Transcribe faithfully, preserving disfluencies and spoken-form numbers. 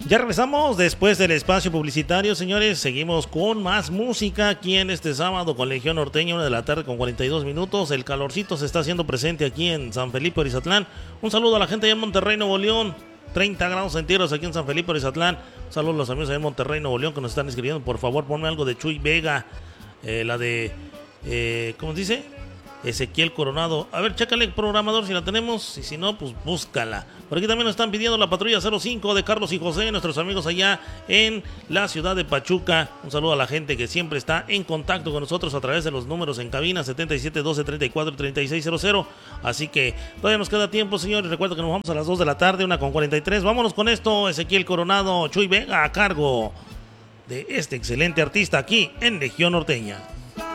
Ya regresamos después del espacio publicitario, señores. Seguimos con más música aquí en este sábado con Legión Norteña, una de la tarde con cuarenta y dos minutos. El calorcito se está haciendo presente aquí en San Felipe Orizatlán. Un saludo a la gente allá en Monterrey, Nuevo León. treinta grados centígrados aquí en San Felipe Orizatlán. Un saludo a los amigos allá en Monterrey, Nuevo León que nos están escribiendo. Por favor, ponme algo de Chuy Vega. Eh, la de, eh, ¿cómo se dice? Ezequiel Coronado. A ver, chécale, programador, si la tenemos. Y si no, pues búscala. Por aquí también nos están pidiendo la patrulla cero cinco de Carlos y José, nuestros amigos allá en la ciudad de Pachuca. Un saludo a la gente que siempre está en contacto con nosotros a través de los números en cabina setenta y siete, doce, treinta y cuatro, treinta y seis cero cero. Así que todavía nos queda tiempo, señores. Recuerda que nos vamos a las dos de la tarde, una con cuarenta y tres. Vámonos con esto, Ezequiel Coronado, Chuy Vega a cargo de este excelente artista aquí en Legión Norteña.